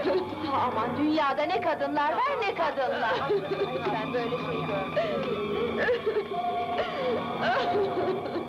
Aman dünyada ne kadınlar var ne kadınlar! Ben böyle şey görmedim.